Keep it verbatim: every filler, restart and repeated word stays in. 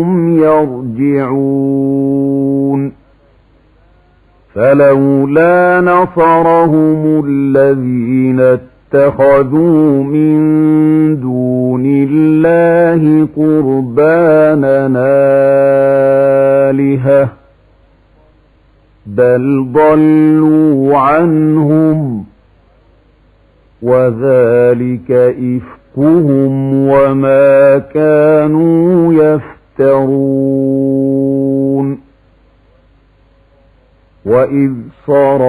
يرجعون فلولا نصرهم الذين اتخذوا من دون الله قربانا آلهة بل ضلوا عنهم وذلك إفكهم وما كانوا يفترون وإذ صار